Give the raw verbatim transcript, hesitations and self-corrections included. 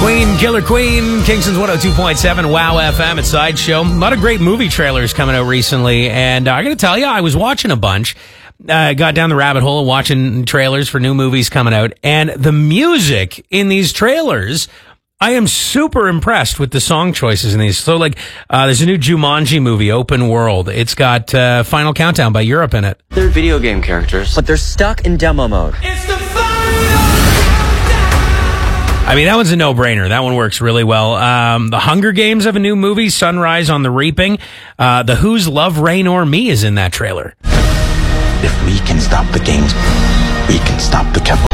Queen, Killer Queen, Kingston's one oh two point seven, Wow F M at Sideshow. A lot of great movie trailers coming out recently, and uh, I got to tell you, I was watching a bunch. I uh, got down the rabbit hole watching trailers for new movies coming out, and the music in these trailers, I am super impressed with the song choices in these. So, like, uh, there's a new Jumanji movie, Open World. It's got uh, Final Countdown by Europe in it. They're video game characters, but they're stuck in demo mode. It's the I mean, that one's a no-brainer. That one works really well. Um, the Hunger Games have a new movie, Sunrise on the Reaping. Uh, the Who's Love, Rain or Me is in that trailer. If we can stop the games, we can stop the Kepler.